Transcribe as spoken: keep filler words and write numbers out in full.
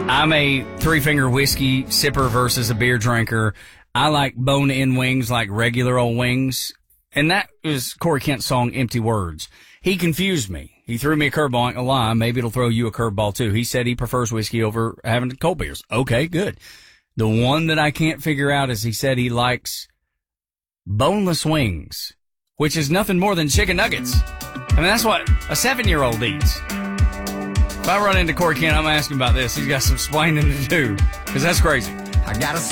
I'm a three-finger whiskey sipper versus a beer drinker. I like bone-in wings like regular old wings. And that is Corey Kent's song, Empty Words. He confused me. He threw me a curveball. Ain't gonna lie, maybe it'll throw you a curveball too. He said he prefers whiskey over having cold beers. Okay, good. The one that I can't figure out is he said he likes boneless wings, which is nothing more than chicken nuggets. I mean, that's what a seven-year-old eats. If I run into Corey Kent, I'm asking about this. He's got some explaining to do, because that's crazy. I got a